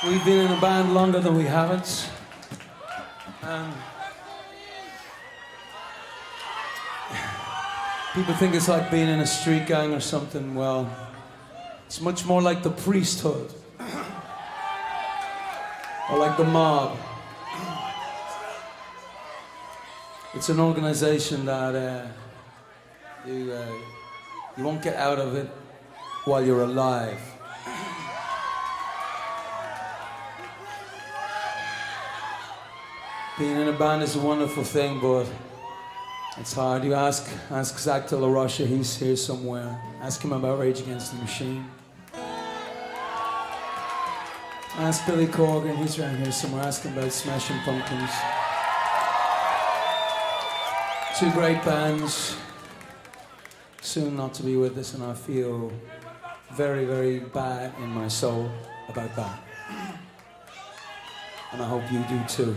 We've been in a band longer than we haven't. And people think it's like being in a street gang or something. Well, it's much more like the priesthood. Or like the mob. It's an organization that you won't get out of it while you're alive. Being in a band is a wonderful thing, but it's hard. You ask Zach De La Rocha, he's here somewhere. Ask him about Rage Against the Machine. Ask Billy Corgan, he's around here somewhere. Ask him about Smashing Pumpkins. Two great bands, soon not to be with us, and I feel very, very bad in my soul about that. And I hope you do too.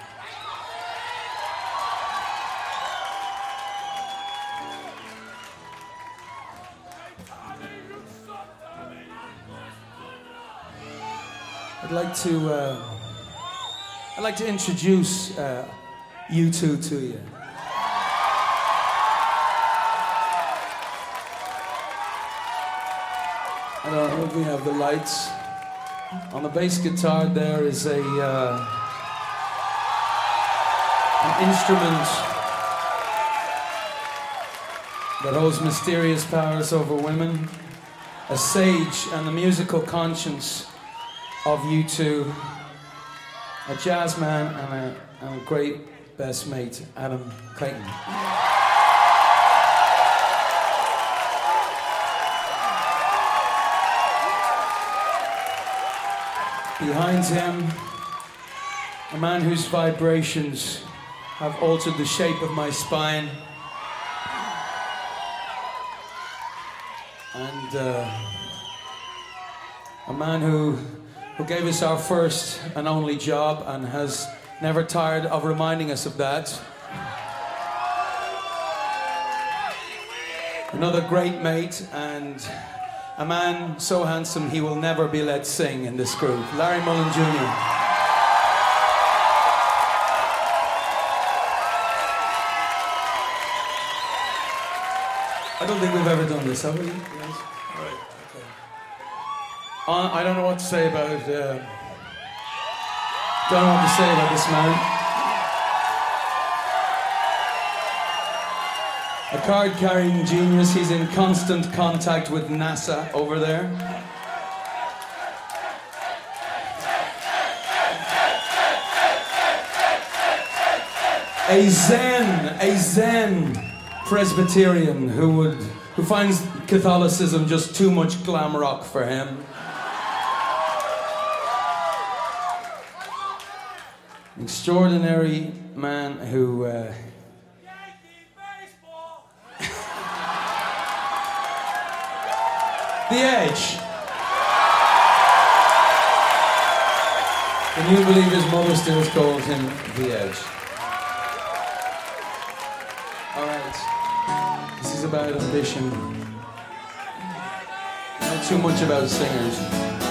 I'd like to introduce U2 to you. I don't know if we have the lights. On the bass guitar there is an instrument that holds mysterious powers over women, a sage and the musical conscience of U2, a jazz man and a great best mate, Adam Clayton. Behind him, a man whose vibrations have altered the shape of my spine, and a man who gave us our first and only job and has never tired of reminding us of that. Another great mate and a man so handsome he will never be let sing in this group, Larry Mullen Jr. I don't think we've ever done this, have we? Yes? All right, okay. I don't know what to say about this man. A card-carrying genius. He's in constant contact with NASA over there. A Zen Presbyterian who finds Catholicism just too much glam rock for him. Extraordinary man who The Edge. Can you believe his mother still calls him The Edge? Alright. This is about ambition. Not too much about singers.